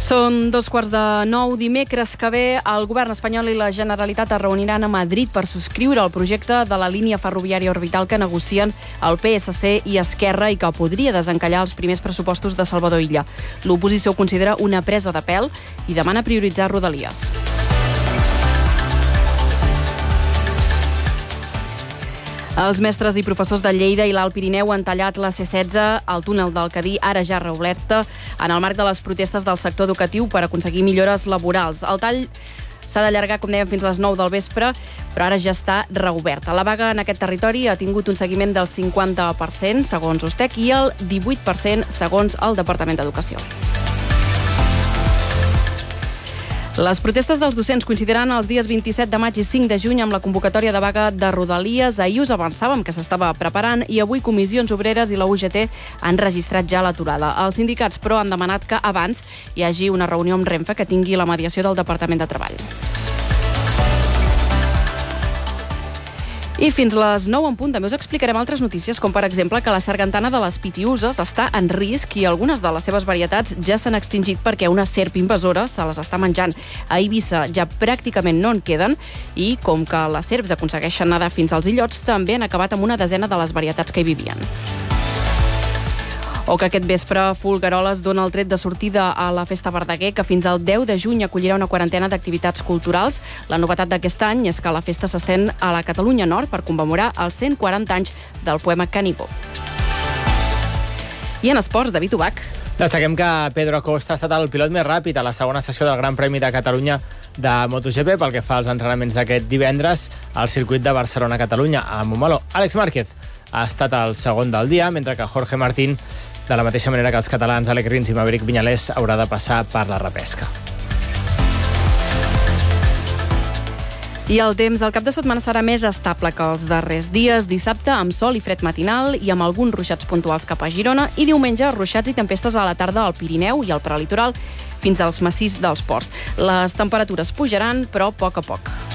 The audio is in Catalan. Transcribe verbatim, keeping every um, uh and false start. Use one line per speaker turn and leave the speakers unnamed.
Són dos quarts de nou. Dimecres que ve el govern espanyol i la Generalitat es reuniran a Madrid per subscriure el projecte de la línia ferroviària orbital que negocien el P S C i Esquerra i que podria desencallar els primers pressupostos de Salvador Illa. L'oposició ho considera una presa de pèl i demana prioritzar Rodalies. Els mestres i professors de Lleida i l'Alt Pirineu han tallat la C setze, el túnel del Cadí, ara ja reoberta, en el marc de les protestes del sector educatiu per aconseguir millores laborals. El tall s'ha d'allargar, com dèiem, fins a les nou del vespre, però ara ja està reoberta. La vaga en aquest territori ha tingut un seguiment del cinquanta per cent, segons Ustec, i el divuit per cent, segons el Departament d'Educació. Les protestes dels docents coincidiran els dies vint-i-set de maig i cinc de juny amb la convocatòria de vaga de Rodalies. Ahir us avançàvem que s'estava preparant i avui Comissions Obreres i la U G T han registrat ja l'aturada. Els sindicats, però, han demanat que abans hi hagi una reunió amb Renfe que tingui la mediació del Departament de Treball. I fins les nou en punt també us explicarem altres notícies, com per exemple que la sargantana de les Pitiüses està en risc i algunes de les seves varietats ja s'han extingit perquè una serp invasora se les està menjant. A Eivissa ja pràcticament no en queden i, com que les serps aconsegueixen nedar fins als illots, també han acabat amb una desena de les varietats que hi vivien. O que aquest vespre Folgueroles dona el tret de sortida a la Festa Verdaguer, que fins al deu de juny acollirà una quarantena d'activitats culturals. La novetat d'aquest any és que la festa s'estén a la Catalunya Nord per commemorar els cent quaranta anys del poema Canigó. I en esports, David Ubach.
Destaquem que Pedro Acosta ha estat el pilot més ràpid a la segona sessió del Gran Premi de Catalunya de MotoGP pel que fa als entrenaments d'aquest divendres al circuit de Barcelona-Catalunya a Montmeló. Àlex Márquez ha estat el segon del dia, mentre que Jorge Martín, de la mateixa manera que els catalans Alex Rins i Maverick Viñales, haurà de passar per la repesca.
I el temps, el cap de setmana serà més estable que els darrers dies. Dissabte amb sol i fred matinal i amb alguns ruixats puntuals cap a Girona, i diumenge ruixats i tempestes a la tarda al Pirineu i al prelitoral fins als massís dels ports. Les temperatures pujaran, però a poc a poc.